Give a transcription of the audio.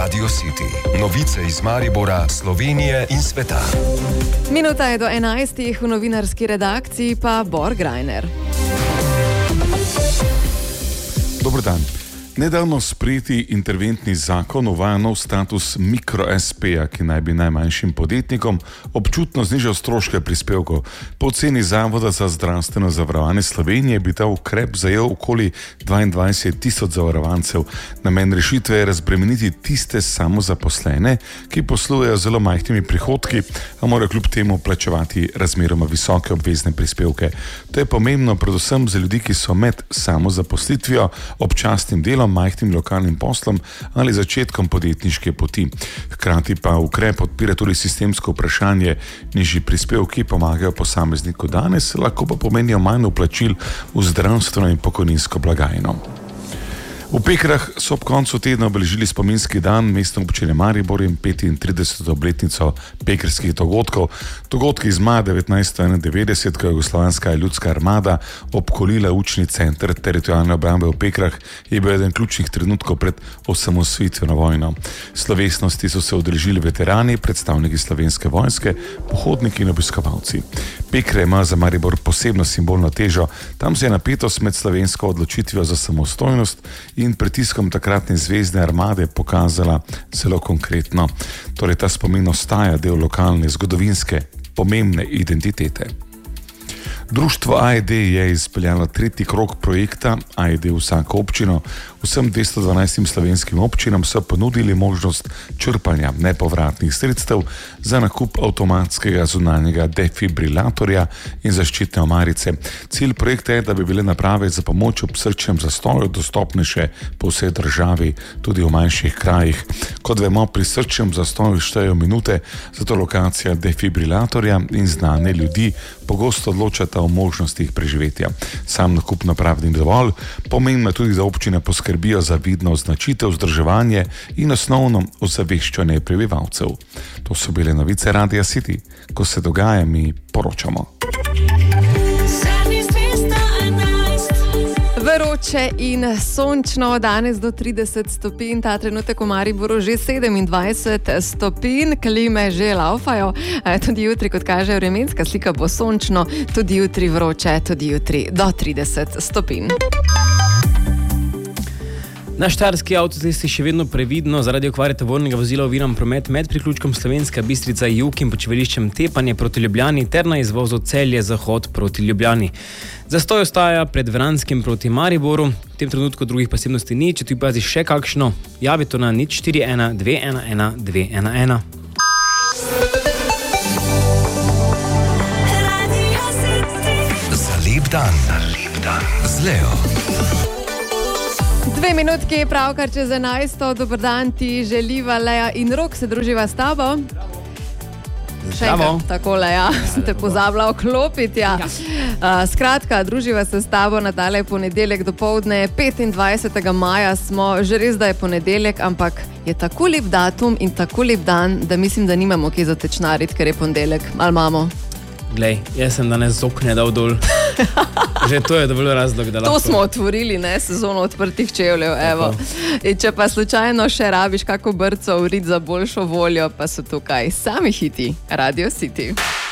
Radio City. Novice iz Maribora, Slovenije in sveta. Minuta je do 11. V novinarski redakciji pa Bor Grajner. Dober dan. Nedavno sprejeti interventni zakon uvaja nov status mikro-SP-ja, ki naj bi najmanjšim podjetnikom občutno znižal stroške prispevkov. Po oceni Zavoda za zdravstveno zavarovanje Slovenije bi ta ukrep zajel okoli 22.000 zavarovancev. Namen rešitve je razbremeniti tiste samozaposlene, ki poslujejo zelo majhnimi prihodki, a morajo kljub temu plačevati razmeroma visoke obvezne prispevke. To je pomembno predvsem za ljudi, ki so med samozaposlitvijo, občasnim delom, majhnim lokalnim poslom ali začetkom podjetniške poti. Hkrati pa ukrep odpira tudi sistemsko vprašanje. Nižji prispevki pomagajo posamezniku danes, lahko pa pomenijo manj vplačil v zdravstveno in pokojninsko blagajno. V Pekrah so ob koncu tedna obeležili spominski dan mestne občine Maribor in 35. obletnico pekrskih dogodkov. Dogodki iz maja 1991, ko je Jugoslovanska ljudska armada obkolila učni center teritorialne obrambe v Pekrah, je bil eden ključnih trenutkov pred osamosvojitveno vojno. Slovesnosti so se udeležili veterani, predstavniki Slovenske vojske, pohodniki in obiskovalci. Pekre ima za Maribor posebno simbolno težo. Tam se je napetost med slovensko odločitvijo za samostojnost in pritiskom takratne zvezdne armade pokazala zelo konkretno. Torej ta spomin ostaja del lokalne, zgodovinske, pomembne identitete. Društvo AED je izpeljalo tretji krog projekta AED vsako občino. Vsem 212 slovenskim občinam so ponudili možnost črpanja nepovratnih sredstev za nakup avtomatskega zunanjega defibrilatorja in zaščitne omarice. Cilj projekta je, da bi bile naprave za pomoč ob srčnem zastoju dostopnejše po vsej državi, tudi v manjših krajih. Kot vemo, pri srčnem zastoju štejejo minute, zato lokacija defibrilatorja in znanje ljudi pogosto odločata o možnostih preživetja. Sam nakup naprav ni dovolj, pomembno je tudi, da občine poskrbijo za vidno označitev, vzdrževanje in osnovno ozaveščanje prebivalcev. To so bile novice Radia City. Ko se dogaja, mi poročamo. Vroče in sončno, danes do 30 stopinj, ta trenutek v Mariboru že 27 stopinj, klime že laufajo, tudi jutri, kot kaže vremenska slika, bo sončno, tudi jutri vroče, tudi jutri do 30 stopinj. Na štajerski avtocesti še vedno previdno zaradi okvare tovornega vozila oviran promet med priključkom Slovenska Bistrica jug in počivališčem Tepanje proti Ljubljani ter na izvozu Celje zahod proti Ljubljani. Zastoj ostaja pred Vranskim proti Mariboru, v tem trenutku drugih posebnosti ni, če ti pazi še kakšno, javi to na 041 211 211. Za lep dan. Z Leo. 2 minutki, pravkar čez 11. Dober dan ti želiva Lea in Rok, se druživa s tabo. Še enkrat, takole, ja, sem te pozabila oklopiti, ja. Skratka, druživa se s tabo na tale ponedeljek dopoldne, 25. maja smo, že res, da je ponedeljek, ampak je tako lep datum in tako lep dan, da mislim, da nimamo kje zatečnariti, ker je ponedeljek, ali imamo? Glej, jaz sem danes z okne dal dol. Že to je dovolj razlog, da lahko. To smo otvorili, ne, sezono odprtih čevljev, evo. In če pa slučajno še rabiš kako brco urit za boljšo voljo, pa so tukaj sami hiti Radio City.